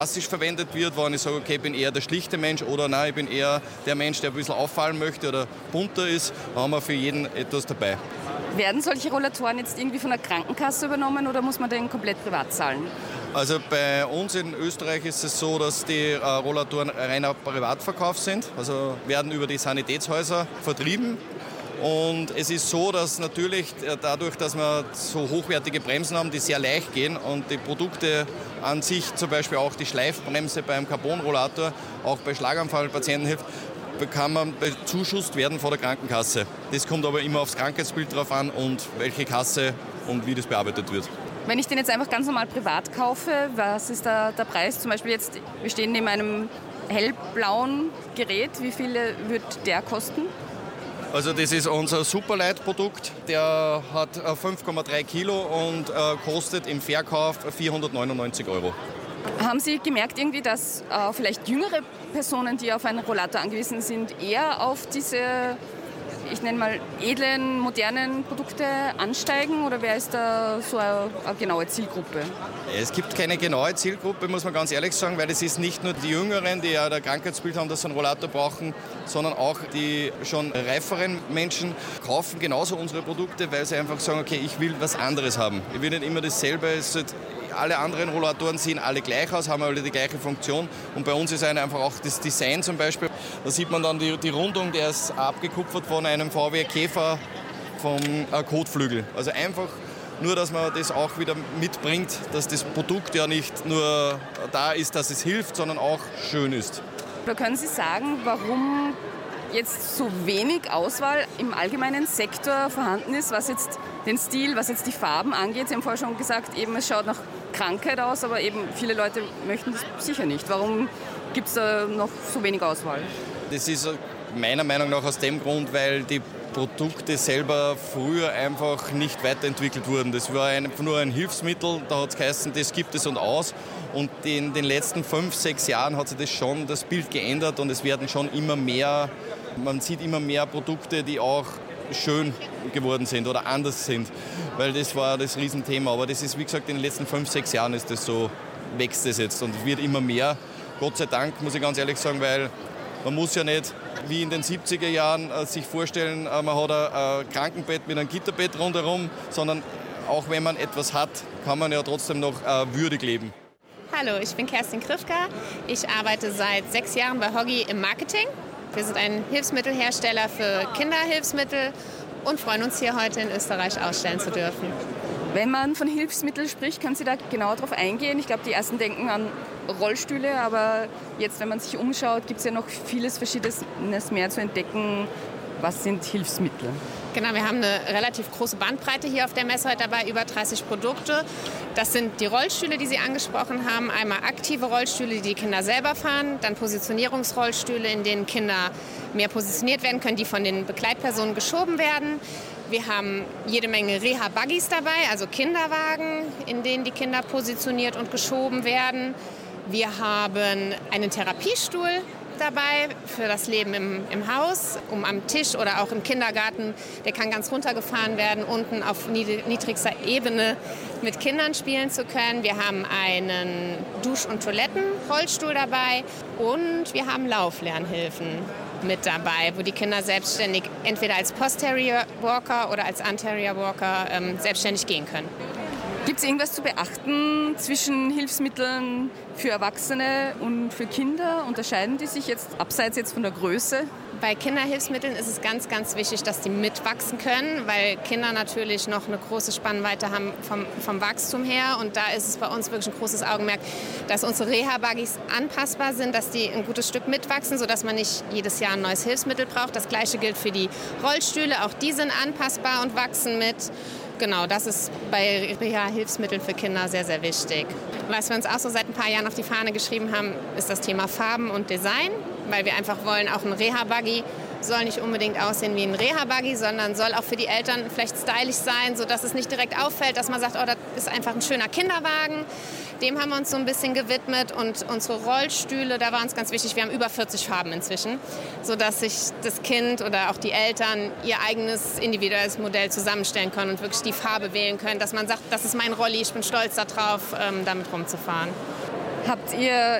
klassisch verwendet wird, wenn ich sage, okay, ich bin eher der schlichte Mensch oder nein, ich bin eher der Mensch, der ein bisschen auffallen möchte oder bunter ist, haben wir für jeden etwas dabei. Werden solche Rollatoren jetzt irgendwie von der Krankenkasse übernommen oder muss man den komplett privat zahlen? Also bei uns in Österreich ist es so, dass die Rollatoren reiner Privatverkauf sind, also werden über die Sanitätshäuser vertrieben. Und es ist so, dass natürlich dadurch, dass wir so hochwertige Bremsen haben, die sehr leicht gehen und die Produkte an sich, zum Beispiel auch die Schleifbremse beim Carbonrollator, auch bei Schlaganfallpatienten hilft, kann man bezuschusst werden von der Krankenkasse. Das kommt aber immer aufs Krankheitsbild drauf an und welche Kasse und wie das bearbeitet wird. Wenn ich den jetzt einfach ganz normal privat kaufe, was ist da der Preis? Zum Beispiel jetzt, wir stehen neben einem hellblauen Gerät. Wie viel wird der kosten? Also das ist unser Superlight-Produkt. Der hat 5,3 Kilo und kostet im Verkauf 499 €. Haben Sie gemerkt irgendwie, dass vielleicht jüngere Personen, die auf einen Rollator angewiesen sind, eher auf diese, ich nenne mal, edlen, modernen Produkte ansteigen? Oder wer ist da so eine genaue Zielgruppe? Es gibt keine genaue Zielgruppe, muss man ganz ehrlich sagen, weil es ist nicht nur die Jüngeren, die ja ein Krankheitsbild haben, dass sie einen Rollator brauchen, sondern auch die schon reiferen Menschen kaufen genauso unsere Produkte, weil sie einfach sagen, okay, ich will was anderes haben. Ich will nicht immer dasselbe. Alle anderen Rollatoren sehen alle gleich aus, haben alle die gleiche Funktion. Und bei uns ist einfach auch das Design zum Beispiel. Da sieht man dann die Rundung, der ist abgekupfert von einem VW Käfer vom Kotflügel. Also einfach nur, dass man das auch wieder mitbringt, dass das Produkt ja nicht nur da ist, dass es hilft, sondern auch schön ist. Oder können Sie sagen, warum jetzt so wenig Auswahl im allgemeinen Sektor vorhanden ist, was jetzt den Stil, was jetzt die Farben angeht? Sie haben vorher schon gesagt, eben es schaut nach Krankheit aus, aber eben viele Leute möchten das sicher nicht. Warum gibt es da noch so wenig Auswahl? Das ist meiner Meinung nach aus dem Grund, weil die Produkte selber früher einfach nicht weiterentwickelt wurden. Das war nur ein Hilfsmittel, da hat es geheißen, das gibt es und aus. Und in den letzten 5, 6 Jahren hat sich das Bild geändert und es werden schon immer mehr, man sieht immer mehr Produkte, die auch schön geworden sind oder anders sind, weil das war das Riesenthema. Aber das ist, wie gesagt, in den letzten 5, 6 Jahren ist das so, wächst es jetzt und wird immer mehr. Gott sei Dank, muss ich ganz ehrlich sagen, weil man muss ja nicht wie in den 70er Jahren sich vorstellen, man hat ein Krankenbett mit einem Gitterbett rundherum, sondern auch wenn man etwas hat, kann man ja trotzdem noch würdig leben. Hallo, ich bin Kerstin Krifka. Ich arbeite seit 6 Jahren bei Hoggy im Marketing. Wir sind ein Hilfsmittelhersteller für Kinderhilfsmittel und freuen uns hier heute in Österreich ausstellen zu dürfen. Wenn man von Hilfsmitteln spricht, können Sie da genauer drauf eingehen? Ich glaube, die ersten denken an Rollstühle, aber jetzt, wenn man sich umschaut, gibt es ja noch vieles Verschiedenes mehr zu entdecken. Was sind Hilfsmittel? Genau, wir haben eine relativ große Bandbreite hier auf der Messe heute dabei, über 30 Produkte. Das sind die Rollstühle, die Sie angesprochen haben. Einmal aktive Rollstühle, die die Kinder selber fahren, dann Positionierungsrollstühle, in denen Kinder mehr positioniert werden können, die von den Begleitpersonen geschoben werden. Wir haben jede Menge Reha-Buggies dabei, also Kinderwagen, in denen die Kinder positioniert und geschoben werden. Wir haben einen Therapiestuhl dabei für das Leben im Haus, am Tisch oder auch im Kindergarten. Der kann ganz runtergefahren werden, unten auf niedrigster Ebene mit Kindern spielen zu können. Wir haben einen Dusch- und Toilettenrollstuhl dabei und wir haben Lauflernhilfen mit dabei, wo die Kinder selbstständig entweder als Posterior Walker oder als Anterior Walker selbstständig gehen können. Gibt es irgendwas zu beachten zwischen Hilfsmitteln für Erwachsene und für Kinder? Unterscheiden die sich jetzt abseits jetzt von der Größe? Bei Kinderhilfsmitteln ist es ganz, ganz wichtig, dass die mitwachsen können, weil Kinder natürlich noch eine große Spannweite haben vom Wachstum her. Und da ist es bei uns wirklich ein großes Augenmerk, dass unsere Reha-Buggies anpassbar sind, dass die ein gutes Stück mitwachsen, sodass man nicht jedes Jahr ein neues Hilfsmittel braucht. Das Gleiche gilt für die Rollstühle. Auch die sind anpassbar und wachsen mit. Genau, das ist bei Reha-Hilfsmitteln für Kinder sehr, sehr wichtig. Was wir uns auch so seit ein paar Jahren auf die Fahne geschrieben haben, ist das Thema Farben und Design, weil wir einfach wollen, auch ein Reha-Buggy soll nicht unbedingt aussehen wie ein Reha-Buggy, sondern soll auch für die Eltern vielleicht stylisch sein, sodass es nicht direkt auffällt, dass man sagt, oh, das ist einfach ein schöner Kinderwagen. Dem haben wir uns so ein bisschen gewidmet und unsere Rollstühle, da war uns ganz wichtig, wir haben über 40 Farben inzwischen, sodass sich das Kind oder auch die Eltern ihr eigenes individuelles Modell zusammenstellen können und wirklich die Farbe wählen können, dass man sagt, das ist mein Rolli, ich bin stolz darauf, damit rumzufahren. Habt ihr